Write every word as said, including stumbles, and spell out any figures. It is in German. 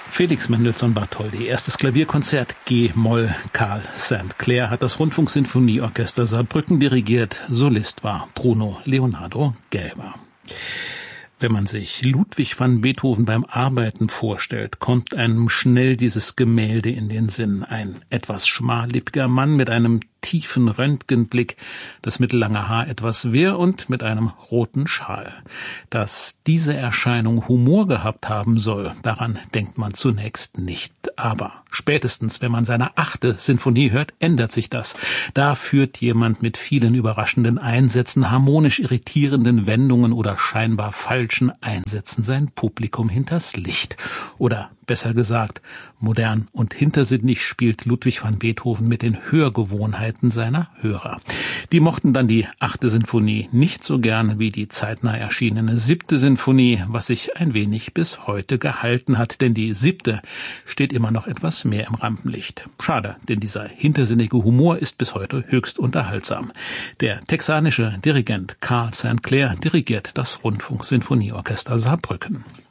Felix Mendelssohn Bartholdy, erstes Klavierkonzert G-Moll. Carl Sankt Clair hat das Rundfunksinfonieorchester Saarbrücken dirigiert. Solist war Bruno Leonardo Gelber. Wenn man sich Ludwig van Beethoven beim Arbeiten vorstellt, kommt einem schnell dieses Gemälde in den Sinn. Ein etwas schmallippiger Mann mit einem tiefen Röntgenblick, das mittellange Haar etwas wirr und mit einem roten Schal. Dass diese Erscheinung Humor gehabt haben soll, daran denkt man zunächst nicht. Aber spätestens, wenn man seine achte Sinfonie hört, ändert sich das. Da führt jemand mit vielen überraschenden Einsätzen, harmonisch irritierenden Wendungen oder scheinbar falschen Einsätzen sein Publikum hinters Licht. Oder besser gesagt, modern und hintersinnig spielt Ludwig van Beethoven mit den Hörgewohnheiten seiner Hörer. Die mochten dann die achte Sinfonie nicht so gerne wie die zeitnah erschienene siebte Sinfonie, was sich ein wenig bis heute gehalten hat, denn die siebte steht immer noch etwas mehr im Rampenlicht. Schade, denn dieser hintersinnige Humor ist bis heute höchst unterhaltsam. Der texanische Dirigent Carl Sankt Clair dirigiert das Rundfunksinfonieorchester Saarbrücken.